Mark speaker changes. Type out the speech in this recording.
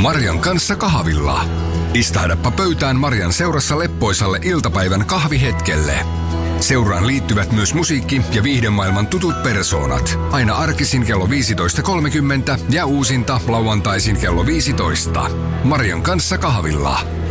Speaker 1: Marian kanssa kahvilla. Istahdappa pöytään Marian seurassa leppoisalle iltapäivän kahvihetkelle. Seuraan liittyvät myös musiikki- ja viihdemaailman tutut persoonat. Aina arkisin kello 15.30 ja uusinta lauantaisin kello 15. Marian kanssa kahvilla.